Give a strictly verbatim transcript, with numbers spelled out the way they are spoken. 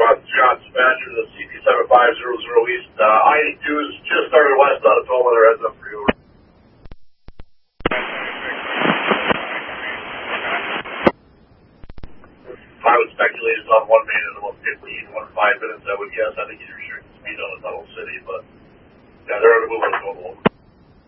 Uh, John Sebastian, the C P seven five zero zero East. Uh, I eighty-two has just started west out of Toma. There heads up for you. I would speculate it's on one main in about fifteen, one five minutes, I would guess. I think you're restricted speed on the Tunnel City, but yeah, they're on the move on the Toma.